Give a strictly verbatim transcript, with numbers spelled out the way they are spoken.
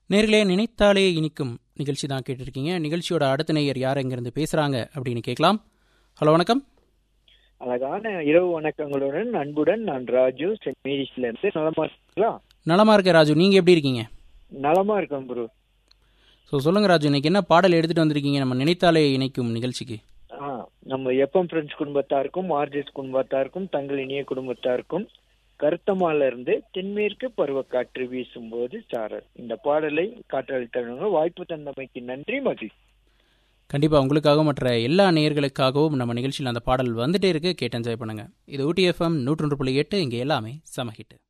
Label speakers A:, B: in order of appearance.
A: நேர்களே, நினைத்தாலே இனிக்கும் நிகழ்ச்சி தான் கேட்டிருக்கீங்க. நிகழ்ச்சியோட அடுத்த நேயர் யார் எங்கிருந்து பேசுறாங்க அப்படின்னு கேட்கலாம். ஹலோ, வணக்கம்.
B: அழகான இரவு வணக்கங்களுடன் அன்புடன் நான் ராஜு சென்ட் மேரிஸ்ல இருந்து. நலமா இருக்கீங்களா?
A: நலமா இருக்கேன் ராஜு, நீங்க எப்படி இருக்கீங்க?
B: நலமா இருக்கேன் ப்ரோ.
A: ஸோ சொல்லுங்க ராஜு, இன்னைக்கு என்ன பாடல் எடுத்துட்டு வந்திருக்கீங்க நம்ம நினைத்தாலே இணைக்கும் நிகழ்ச்சிக்கு?
B: ஆ நம்ம எப்பம் ஃப்ரெண்ட்ஸ் குடும்பத்தாருக்கும் ஆர்ஜிஎஸ் குடும்பத்தாருக்கும் தங்கள் இனிய குடும்பத்தாருக்கும் கருத்தமால இருந்து தென்மேற்கு பருவக்காற்று வீசும்போது சாரல் இந்த பாடலை காற்றளித்தவங்க வாய்ப்பு தந்தமைக்கு நன்றி மகிழ்ச்சி.
A: கண்டிப்பாக உங்களுக்காகவும் மற்ற எல்லா நேயர்களுக்காகவும் நம்ம நிகழ்ச்சியில் அந்த பாடல் வந்துட்டே இருக்கு, கேட்டு என்ஜாய் பண்ணுங்க. இது ஊட்டி எஃப்எம் நூற்றொன்று புள்ளி எட்டு, இங்கே எல்லாமே சமஹிட்டு.